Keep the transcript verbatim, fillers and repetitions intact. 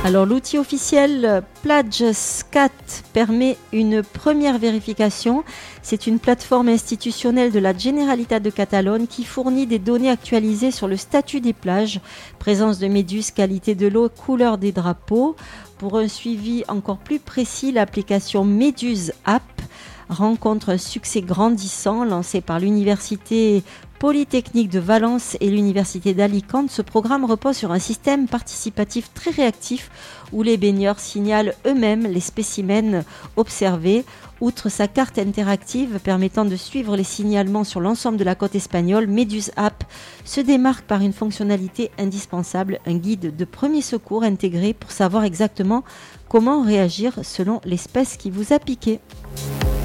Alors l'outil officiel PlageScat permet une première vérification. C'est une plateforme institutionnelle de la Generalitat de Catalogne qui fournit des données actualisées sur le statut des plages, présence de méduses, qualité de l'eau, couleur des drapeaux. Pour un suivi encore plus précis, l'application Méduse App rencontre un succès grandissant. Lancé par l'Université Polytechnique de Valence et l'Université d'Alicante, ce programme repose sur un système participatif très réactif où les baigneurs signalent eux-mêmes les spécimens observés. Outre sa carte interactive permettant de suivre les signalements sur l'ensemble de la côte espagnole, Méduse App se démarque par une fonctionnalité indispensable, un guide de premier secours intégré pour savoir exactement comment réagir selon l'espèce qui vous a piqué.